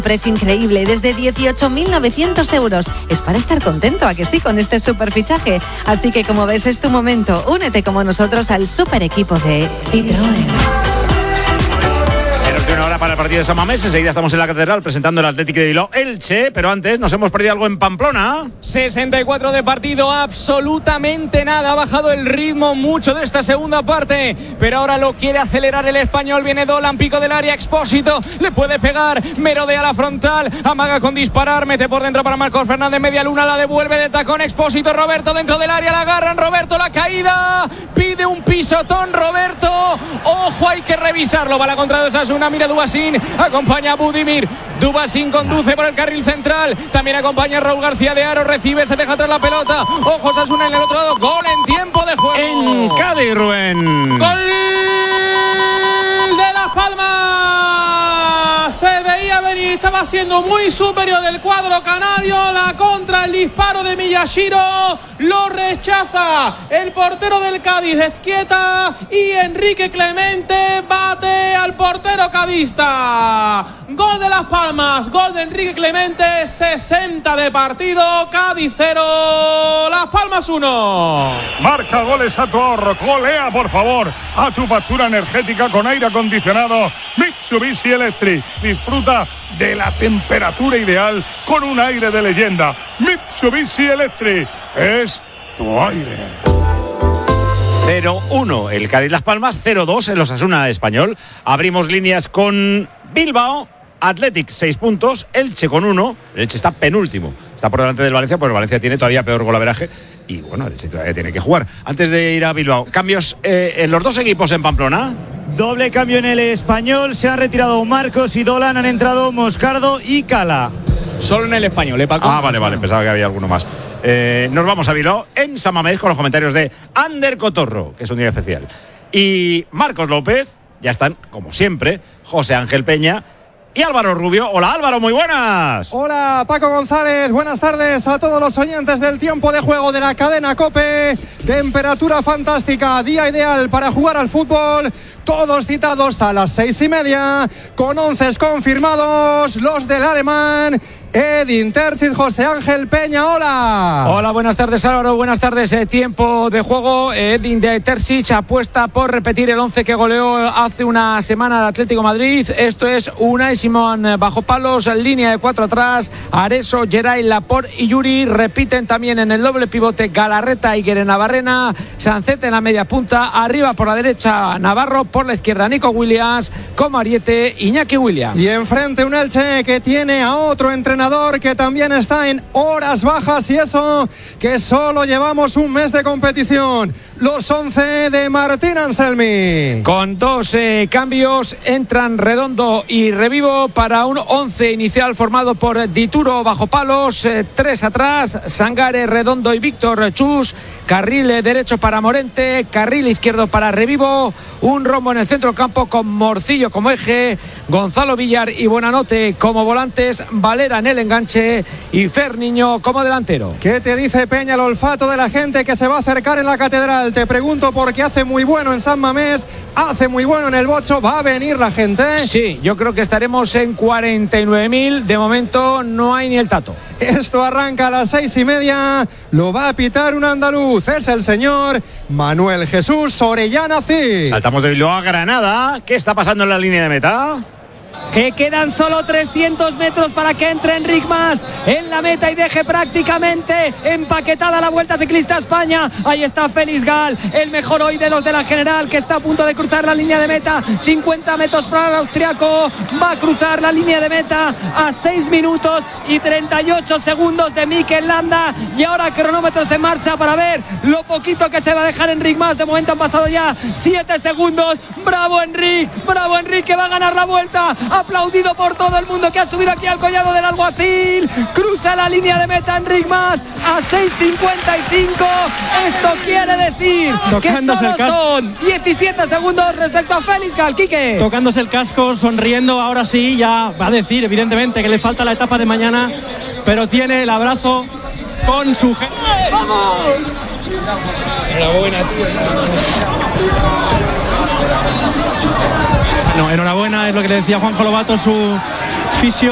Precio increíble, desde 18.900 euros. Es para estar contento, ¿a que sí? Con este superfichaje. Así que, como ves, es tu momento. Únete como nosotros al super equipo de Citroën. Una hora para el partido de San Mamés. Enseguida estamos en la Catedral presentando el Athletic de Bilbao Elche, pero antes nos hemos perdido algo en Pamplona. 64 de partido, absolutamente nada. Ha bajado el ritmo mucho de esta segunda parte, pero ahora lo quiere acelerar el español. Viene Dolan, pico del área, Expósito, le puede pegar, merodea la frontal, amaga con disparar, mete por dentro para Marcos Fernández, media luna, la devuelve de tacón Expósito, Roberto dentro del área, la agarran, Roberto, la caída, pide un pisotón Roberto, ojo, hay que revisarlo, va la contra de Osasuna, mira Dubasín, acompaña a Budimir, Dubasín conduce por el carril central, también acompaña a Raúl García de Aro, recibe, se deja atrás la pelota, ojo Osasuna en el otro lado, gol en tiempo de juego. En Cádiz, Rubén. Gol de Las Palmas. Se veía venir, estaba siendo muy superior el cuadro canario, la contra, el disparo de Miyashiro, lo rechaza el portero del Cádiz, Ezquieta, y Enrique Clemente bate al portero cadista. Gol de Las Palmas, gol de Enrique Clemente, 60 de partido, Cádiz 0, Las Palmas 1. Marca goles a tu ahorro, golea por favor a tu factura energética con aire acondicionado Mitsubishi Electric. Disfruta de la temperatura ideal con un aire de leyenda. Mitsubishi Electric es tu aire. 0-1 el Cádiz Las Palmas, 0-2 el Osasuna Español. Abrimos líneas con Bilbao. Athletic 6 puntos, Elche con 1. El Elche está penúltimo, está por delante del Valencia, porque Valencia tiene todavía peor golaveraje y bueno, el Elche todavía tiene que jugar. Antes de ir a Bilbao, cambios en los dos equipos en Pamplona. Doble cambio en el Español, se han retirado Marcos y Dolan, han entrado Moscardo y Cala. Solo en el Español, Paco. Vale, pensaba que había alguno más. Nos vamos a Bilbao en San Mamés con los comentarios de Ander Cotorro, que es un día especial, y Marcos López. Ya están, como siempre, José Ángel Peña y Álvaro Rubio. Hola Álvaro, muy buenas. Hola Paco González, buenas tardes a todos los oyentes del tiempo de juego de la cadena COPE. Temperatura fantástica, día ideal para jugar al fútbol. Todos citados a las 6:30, con 11 confirmados, los del alemán Edin Terzic. José Ángel Peña, hola. Hola, buenas tardes Álvaro, buenas tardes. Tiempo de juego, Edin Terzic apuesta por repetir el 11 que goleó hace una semana al Atlético Madrid. Esto es Unai Simón bajo palos, línea de 4 atrás, Areso, Geray, Laporte y Yuri. Repiten también en el doble pivote Galarreta y Guerenavarrena, Sancet en la media punta, arriba por la derecha Navarro, por la izquierda Nico Williams, como ariete Iñaki Williams. Y enfrente un Elche que tiene a otro entrenador que también está en horas bajas, y eso que solo llevamos un mes de competición. Los 11 de Martín Anselmi. Con dos cambios, entran Redondo y Revivo para un 11 inicial formado por Dituro bajo palos, 3 atrás, Sangare, Redondo y Víctor Chus, carril derecho para Morente, carril izquierdo para Revivo, un rombo en el centro campo con Morcillo como eje, Gonzalo Villar y Buenanote como volantes, Valera en el enganche y Fer Niño como delantero. ¿Qué te dice Peña el olfato de la gente que se va a acercar en la Catedral? Te pregunto porque hace muy bueno en San Mamés, hace muy bueno en el Bocho. ¿Va a venir la gente? Sí, yo creo que estaremos en 49.000. De momento no hay ni el tato. Esto arranca a las 6:30. Lo va a pitar un andaluz. Es el señor Manuel Jesús Orellana Cid. Saltamos de Bilbao a Granada. ¿Qué está pasando en la línea de meta? Que quedan solo 300 metros para que entre Enric Mas en la meta y deje prácticamente empaquetada la Vuelta Ciclista a España. Ahí está Félix Gal, el mejor hoy de los de la general, que está a punto de cruzar la línea de meta. 50 metros para el austriaco, va a cruzar la línea de meta a 6 minutos y 38 segundos de Mikel Landa. Y ahora cronómetros en marcha para ver lo poquito que se va a dejar Enric Mas. De momento han pasado ya 7 segundos. Bravo Enric, que va a ganar la Vuelta. Aplaudido por todo el mundo que ha subido aquí al collado del Alguacil. Cruza la línea de meta Enric Mas a 6:55. Esto quiere decir tocándose que solo son 17 segundos respecto a Félix Gal. Quique, tocándose el casco, sonriendo. Ahora sí, ya va a decir evidentemente que le falta la etapa de mañana, pero tiene el abrazo con su gente. ¡Vamos! Enhorabuena, tío. No, enhorabuena, es lo que le decía Juanjo Lobato, su fisio.